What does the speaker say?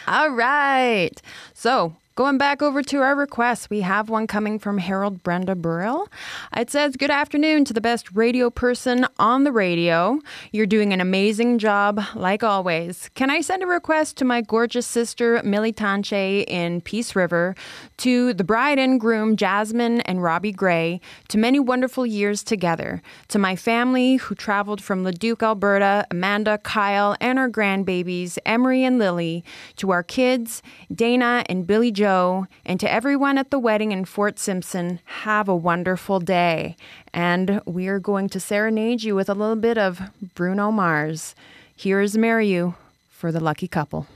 All right. So, going back over to our requests, we have one coming from Harold Brenda Burrell. It says, good afternoon to the best radio person on the radio. You're doing an amazing job, like always. Can I send a request to my gorgeous sister, Millie Tanche in Peace River, to the bride and groom, Jasmine and Robbie Gray, to many wonderful years together, to my family who traveled from Leduc, Alberta, Amanda, Kyle, and our grandbabies, Emery and Lily, to our kids, Dana and Billy Joe, and to everyone at the wedding in Fort Simpson, have a wonderful day. And we are going to serenade you with a little bit of Bruno Mars. Here is Marry You for the lucky couple.